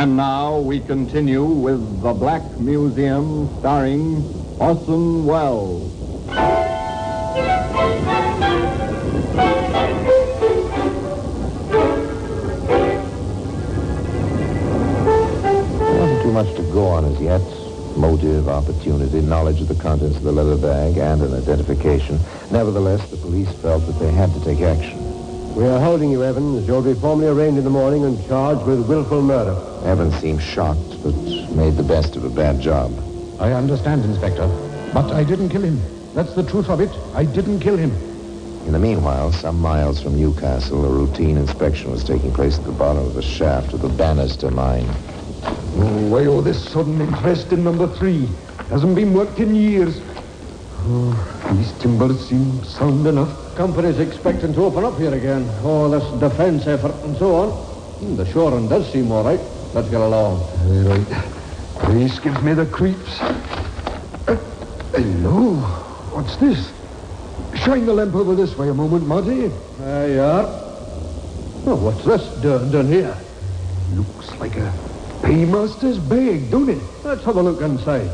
And now we continue with The Black Museum, starring Orson Welles. Wasn't too much to go on as yet. Motive, opportunity, knowledge of the contents of the leather bag, and an identification. Nevertheless, the police felt that they had to take action. We are holding you, Evans. You'll be formally arraigned in the morning and charged with willful murder. Evans seemed shocked, but made the best of a bad job. I understand, Inspector. But I didn't kill him. That's the truth of it. I didn't kill him. In the meanwhile, some miles from Newcastle, a routine inspection was taking place at the bottom of the shaft of the Bannister mine. Oh, why all this sudden interest in number 3? Hasn't been worked in years. These timbers seem sound enough. Company's expecting to open up here again. All this defense effort and so on. The shoring does seem all right. Let's get along. Right. This gives me the creeps. Hello. What's this? Shine the lamp over this way a moment, Marty. There you are. Oh, what's this done here? Looks like a paymaster's bag, don't it? Let's have a look inside.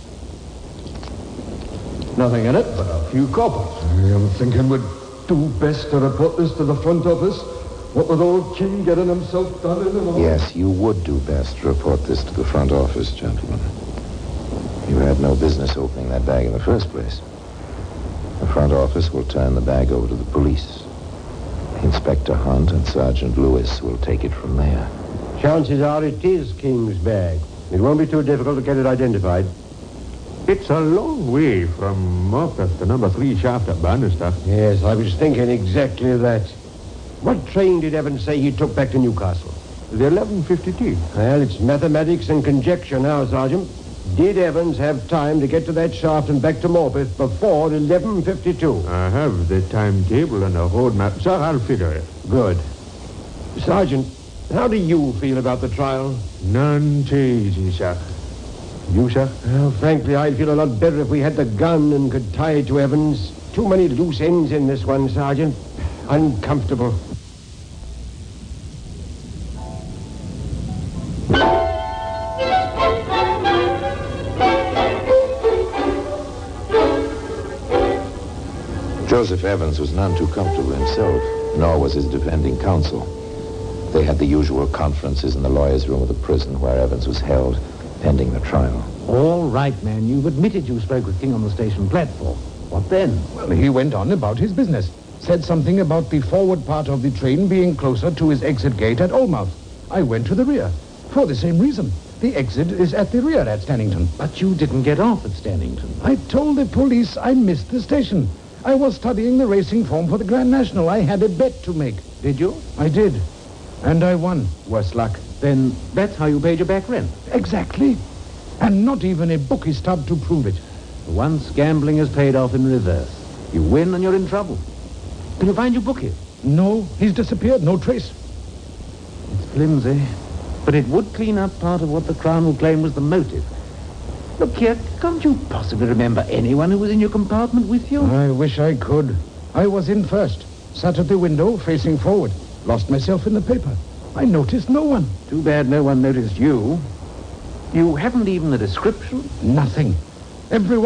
Nothing in it but a few coppers. I'm thinking we'd do best to report this to the front office. What with old King getting himself done in and all. Yes, you would do best to report this to the front office, gentlemen. You had no business opening that bag in the first place. The front office will turn the bag over to the police. Inspector Hunt and Sergeant Lewis will take it from there. Chances are it is King's bag. It won't be too difficult to get it identified. It's a long way from Morpeth to number 3 shaft at Bannister. Yes, I was thinking exactly that. What train did Evans say he took back to Newcastle? The 11:52. Well, it's mathematics and conjecture now, Sergeant. Did Evans have time to get to that shaft and back to Morpeth before 11:52? I have the timetable and a road map, sir. I'll figure it. Good. Sergeant, how do you feel about the trial? None too easy, sir. You, sir? Well, frankly, I'd feel a lot better if we had the gun and could tie it to Evans. Too many loose ends in this one, Sergeant. Uncomfortable. Joseph Evans was none too comfortable himself, nor was his defending counsel. They had the usual conferences in the lawyer's room of the prison where Evans was held, pending the trial. All right, man. You've admitted you spoke with King on the station platform. What then? Well, he went on about his business. Said something about the forward part of the train being closer to his exit gate at Olmouth. I went to the rear. For the same reason. The exit is at the rear at Stannington. But you didn't get off at Stannington. I told the police I missed the station. I was studying the racing form for the Grand National. I had a bet to make. Did you? I did. And I won. Worse luck. Then that's how you paid your back rent. Exactly. And not even a bookie stub to prove it. Once gambling is paid off in reverse. You win and you're in trouble. Can you find your bookie? No, he's disappeared. No trace. It's flimsy. But it would clean up part of what the Crown will claim was the motive. Look here, can't you possibly remember anyone who was in your compartment with you? I wish I could. I was in first. Sat at the window, facing forward. Lost myself in the paper. I noticed no one. Too bad no one noticed you. You haven't even a description? Nothing. Everyone